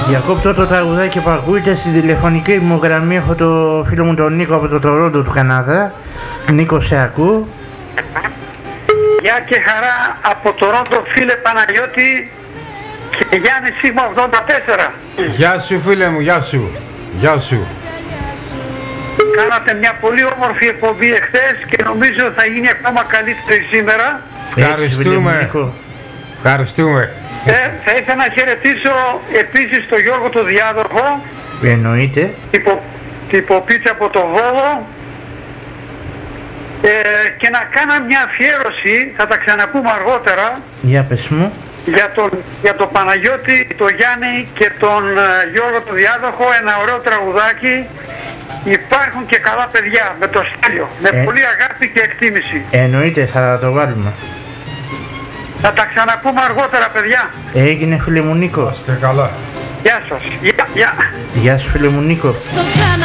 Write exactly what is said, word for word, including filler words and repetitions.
Διακόπτω το τραγουδάκι που ακούγεται στην τηλεφωνική μου γραμμή. Έχω το φίλο μου τον Νίκο από το Τορόντο του Καναδά. Νίκο, σε ακούω. Γεια και χαρά από το Τορόντο, φίλε Παναγιώτη και Γιάννη Σίγμα ογδόντα τέσσερα. Γεια σου φίλε μου, γεια σου. Γεια σου. Κάνατε μια πολύ όμορφη εκπομπή εχθές και νομίζω θα γίνει ακόμα καλύτερη σήμερα. Ευχαριστούμε. Ευχαριστούμε. Ε, θα ήθελα να χαιρετήσω επίσης τον Γιώργο το Διάδοχο. Εννοείται. Τυπο, τυποπίτσα από το Βόλο. Ε, και να κάνω μια αφιέρωση, θα τα ξαναπούμε αργότερα. Για πες μου. Για τον, για τον Παναγιώτη, τον Γιάννη και τον uh, Γιώργο το Διάδοχο, ένα ωραίο τραγουδάκι. Υπάρχουν και καλά παιδιά με το Στέλιο, με ε, πολύ αγάπη και εκτίμηση. Εννοείται, θα το βάλουμε. Θα τα ξαναπούμε αργότερα, παιδιά. Έγινε, φίλε μου Νίκο. Είστε καλά. Γεια σας. Γεια, γεια. Γεια σου, φίλε μου Νίκο.